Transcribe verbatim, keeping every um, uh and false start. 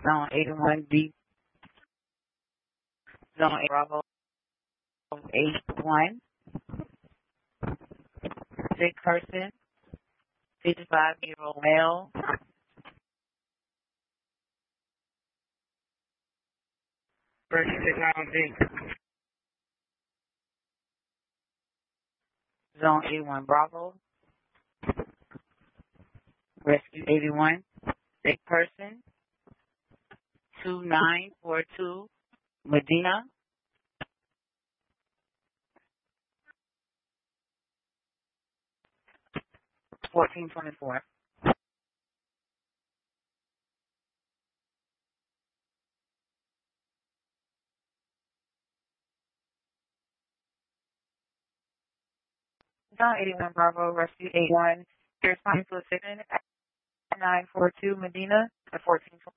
Zone eighty-one D, Zone eight, Bravo eighty-one, sick person, fifty-five-year-old male, first technology, Zone eighty-one, Bravo, Rescue eighty-one, sick person, two nine four two, Medina, fourteen twenty-four. Zone eighty-one, Bravo, Rescue eighty-one, you're responding to a sickness at nine four two Medina at fourteen twenty-four.